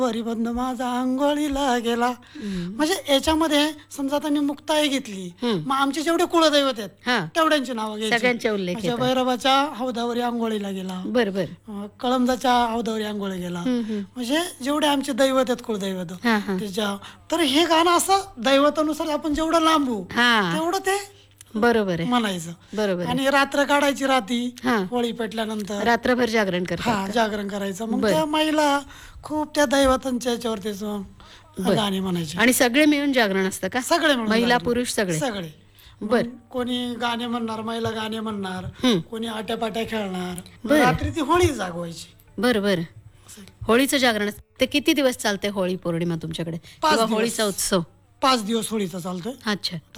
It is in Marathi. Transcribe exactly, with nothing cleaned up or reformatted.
परिबंध माझा आंघोळीला गेला. म्हणजे याच्यामध्ये समजा त्यांनी मुक्ताई घेतली, मग आमचे जेवढे कुळदैवत हा. आहेत तेवढ्यांची नावं घ्यायची. सगळ्यांचे उल्लेख म्हणजे येतात. भैरवाच्या हौदावरी आंघोळीला गेला, बरं बरं. अं, कळमदाच्या हौदावरी आंघोळी गेला. म्हणजे जेवढे आमचे दैवत आहेत कुळदैवत हा, हा. त्याच्या, तर हे गाणं असं दैवतानुसार आपण जेवढं लांबू हा. तेवढं ते बरोबर आहे. म्हणायचं. बरोबर आहे. आणि रात्र काढायची राती हा. होळी पेटल्यानंतर रात्रभर जागरण करतात हा का? जागरण करायचं. मग बरं. त्या महिला खूप त्या दैवतांच्या याच्यावरतीच गाणी म्हणायची. आणि सगळे मिळून जागरण असतं का? सगळे मिळून महिला जागरण. पुरुष सगळे सगळे. बर. मग कोणी गाणे म्हणणार, महिला गाणे म्हणणार, हम्म. कोणी आट्यापाट्या खेळणार. बरं. रात्री ती होळी जागवायची. बरं बरं. होळीचं जागरण असतं. ते किती दिवस चालते होळी पौर्णिमा तुमच्याकडे पाच किंवा दिवस. होळीचा उत्सव? पाच दिवस होळीचा चालतोय. अच्छा.